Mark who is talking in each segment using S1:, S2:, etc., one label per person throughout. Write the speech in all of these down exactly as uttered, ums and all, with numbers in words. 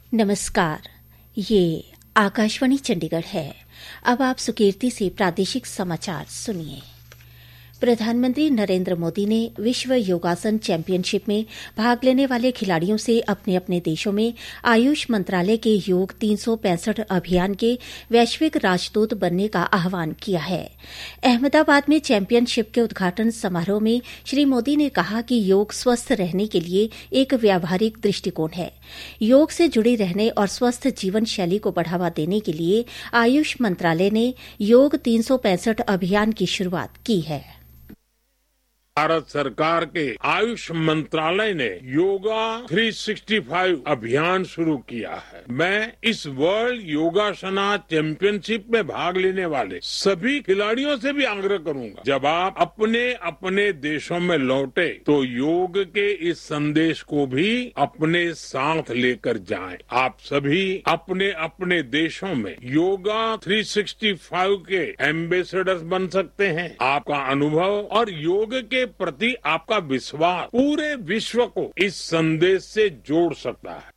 S1: नमस्कार, ये आकाशवाणी चंडीगढ़ है। अब आप सुकीर्ति से प्रादेशिक समाचार सुनिए। प्रधानमंत्री नरेंद्र मोदी ने विश्व योगासन चैंपियनशिप में भाग लेने वाले खिलाड़ियों से अपने अपने देशों में आयुष मंत्रालय के योग तीन सौ पैंसठ अभियान के वैश्विक राजदूत बनने का आह्वान किया है। अहमदाबाद में चैंपियनशिप के उद्घाटन समारोह में श्री मोदी ने कहा कि योग स्वस्थ रहने के लिए एक व्यावहारिक दृष्टिकोण है। योग से जुड़े रहने और स्वस्थ जीवन शैली को बढ़ावा देने के लिए आयुष मंत्रालय ने योग तीन सौ पैंसठ अभियान की शुरुआत की है।
S2: भारत सरकार के आयुष मंत्रालय ने योगा तीन सौ पैंसठ अभियान शुरू किया है। मैं इस वर्ल्ड योगासना चैंपियनशिप में भाग लेने वाले सभी खिलाड़ियों से भी आग्रह करूंगा, जब आप अपने अपने देशों में लौटे तो योग के इस संदेश को भी अपने साथ लेकर जाएं। आप सभी अपने अपने देशों में योगा तीन सौ पैंसठ के एम्बेसडर्स बन सकते हैं। आपका अनुभव और योग के प्रति आपका विश्वास पूरे विश्व को इस संदेश से जोड़ सकता है।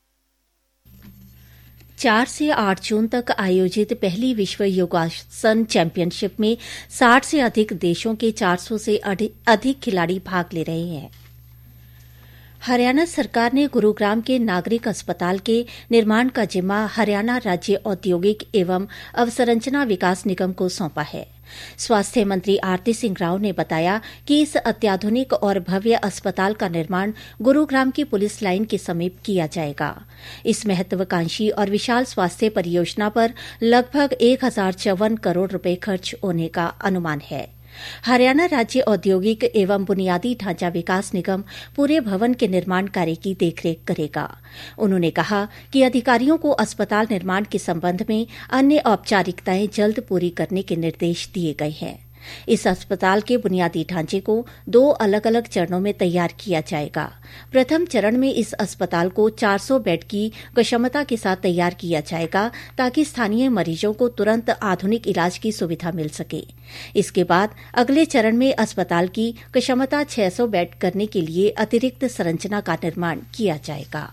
S1: चार से आठ जून तक आयोजित पहली विश्व योगासन चैंपियनशिप में साठ से अधिक देशों के चार सौ से अधिक खिलाड़ी भाग ले रहे हैं। हरियाणा सरकार ने गुरुग्राम के नागरिक अस्पताल के निर्माण का जिम्मा हरियाणा राज्य औद्योगिक एवं अवसंरचना विकास निगम को सौंपा है। स्वास्थ्य मंत्री आरती सिंह राव ने बताया कि इस अत्याधुनिक और भव्य अस्पताल का निर्माण गुरुग्राम की पुलिस लाइन के समीप किया जाएगा। इस महत्वाकांक्षी और विशाल स्वास्थ्य परियोजना पर लगभग एक हजार चौवन करोड़ रुपए खर्च होने का अनुमान है। हरियाणा राज्य औद्योगिक एवं बुनियादी ढांचा विकास निगम पूरे भवन के निर्माण कार्य की देखरेख करेगा। उन्होंने कहा कि अधिकारियों को अस्पताल निर्माण के संबंध में अन्य औपचारिकताएं जल्द पूरी करने के निर्देश दिए गए हैं। इस अस्पताल के बुनियादी ढांचे को दो अलग अलग चरणों में तैयार किया जाएगा। प्रथम चरण में इस अस्पताल को चार सौ बेड की क्षमता के साथ तैयार किया जाएगा ताकि स्थानीय मरीजों को तुरंत आधुनिक इलाज की सुविधा मिल सके। इसके बाद अगले चरण में अस्पताल की क्षमता छह सौ बेड करने के लिए अतिरिक्त संरचना का निर्माण किया जाएगा।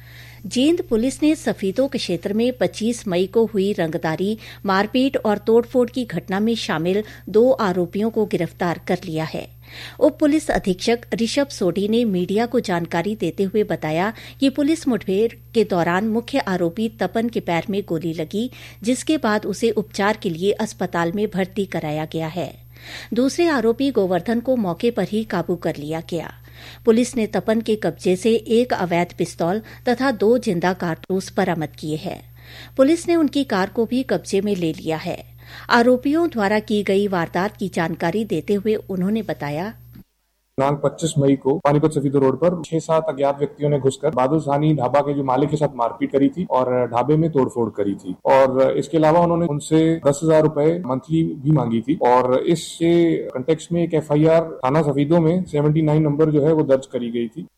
S1: जींद पुलिस ने सफीदों के क्षेत्र में पच्चीस मई को हुई रंगदारी, मारपीट और तोड़फोड़ की घटना में शामिल दो आरोपियों को गिरफ्तार कर लिया है। उप पुलिस अधीक्षक ऋषभ सोढी ने मीडिया को जानकारी देते हुए बताया कि पुलिस मुठभेड़ के दौरान मुख्य आरोपी तपन के पैर में गोली लगी, जिसके बाद उसे उपचार के लिए अस्पताल में भर्ती कराया गया है। दूसरे आरोपी गोवर्धन को मौके पर ही काबू कर लिया गया। पुलिस ने तपन के कब्जे से एक अवैध पिस्तौल तथा दो जिंदा कारतूस बरामद किए हैं। पुलिस ने उनकी कार को भी कब्जे में ले लिया है। आरोपियों द्वारा की गई वारदात की जानकारी देते हुए उन्होंने बताया,
S3: दिनांक पच्चीस मई को पानीपत सफीदो रोड पर छह सात अज्ञात व्यक्तियों ने घुसकर बादल सानी ढाबा के जो मालिक के साथ मारपीट करी थी और ढाबे में तोड़फोड़ करी थी और इसके अलावा उन्होंने उनसे दस हजार रूपये मंथली भी मांगी थी और इसके कंटेक्स्ट में एक एफ आई आर थाना सफीदो में उन्यासी नंबर जो है वो दर्ज करी गई थी।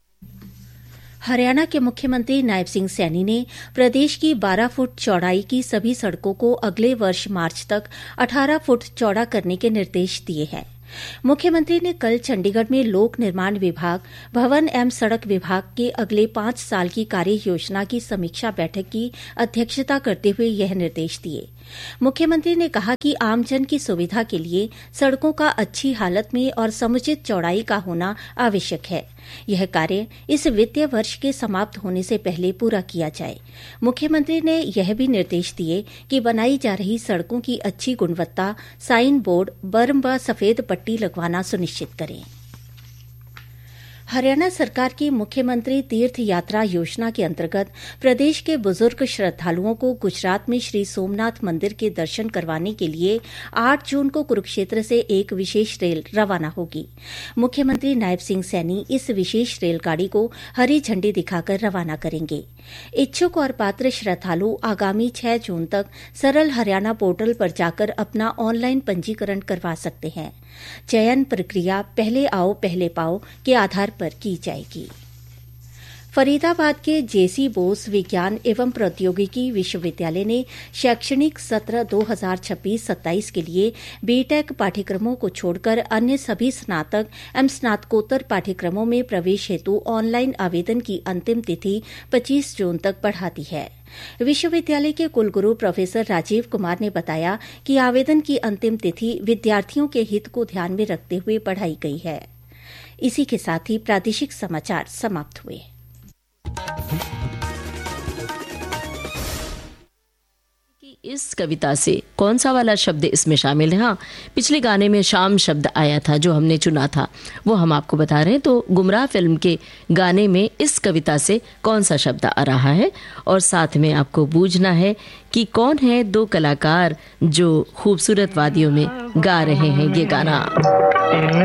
S1: हरियाणा के मुख्यमंत्री नायब सिंह सैनी ने प्रदेश की बारह फुट चौड़ाई की सभी सड़कों को अगले वर्ष मार्च तक अठारह फुट चौड़ा करने के निर्देश दिए हैं। मुख्यमंत्री ने कल चंडीगढ़ में लोक निर्माण विभाग, भवन एवं सड़क विभाग के अगले पांच साल की कार्य योजना की समीक्षा बैठक की अध्यक्षता करते हुए यह निर्देश दिए। मुख्यमंत्री ने कहा कि आमजन की सुविधा के लिए सड़कों का अच्छी हालत में और समुचित चौड़ाई का होना आवश्यक है। यह कार्य इस वित्तीय वर्ष के समाप्त होने से पहले पूरा किया जाए। मुख्यमंत्री ने यह भी निर्देश दिए कि बनाई जा रही सड़कों की अच्छी गुणवत्ता, साइन बोर्ड, बर्म व सफेद पट्टी लगवाना सुनिश्चित करें। हरियाणा सरकार की मुख्यमंत्री तीर्थ यात्रा योजना के अंतर्गत प्रदेश के बुजुर्ग श्रद्धालुओं को गुजरात में श्री सोमनाथ मंदिर के दर्शन करवाने के लिए आठ जून को कुरुक्षेत्र से एक विशेष रेल रवाना होगी। मुख्यमंत्री नायब सिंह सैनी इस विशेष रेलगाड़ी को हरी झंडी दिखाकर रवाना करेंगे। इच्छुक और पात्र श्रद्धालु आगामी छह जून तक सरल हरियाणा पोर्टल पर जाकर अपना ऑनलाइन पंजीकरण करवा सकते हैं। चयन प्रक्रिया पहले आओ पहले पाओ के आधार पर की जाएगी। फरीदाबाद के जेसी बोस विज्ञान एवं प्रौद्योगिकी विश्वविद्यालय ने शैक्षणिक सत्र दो हज़ार छब्बीस सत्ताईस के लिए बीटेक पाठ्यक्रमों को छोड़कर अन्य सभी स्नातक एवं स्नातकोत्तर पाठ्यक्रमों में प्रवेश हेतु ऑनलाइन आवेदन की अंतिम तिथि पच्चीस जून तक बढ़ा दी है। विश्वविद्यालय के कुलगुरु प्रोफेसर राजीव कुमार ने बताया कि आवेदन की अंतिम तिथि विद्यार्थियों के हित को ध्यान में रखते हुए बढ़ाई गई है। इसी के साथ ही प्रादेशिक समाचार समाप्त हुए।
S4: इस कविता से कौन सा वाला शब्द इसमें शामिल है? हाँ, पिछले गाने में शाम शब्द आया था जो हमने चुना था, वो हम आपको बता रहे हैं। तो गुमराह फिल्म के गाने में इस कविता से कौन सा शब्द आ रहा है, और साथ में आपको बूझना है कि कौन है दो कलाकार जो खूबसूरत वादियों में गा रहे हैं ये गाना।